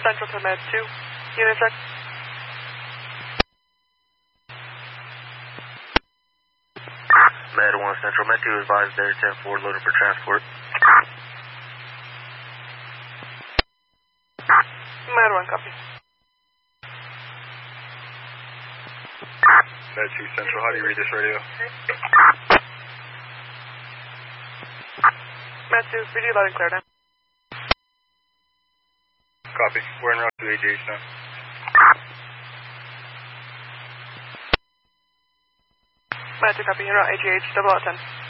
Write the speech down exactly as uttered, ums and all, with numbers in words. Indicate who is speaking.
Speaker 1: Central to Med two. Unit check.
Speaker 2: Med one Central, Med two advised there, ten four, loaded for transport.
Speaker 1: Med one, copy.
Speaker 2: Med two Central, how do you read this radio?
Speaker 1: Med two, read you loud and clear now.
Speaker 2: Copy. We're en route to A G H now.
Speaker 1: Med two, copy. You're out A G H, double out ten.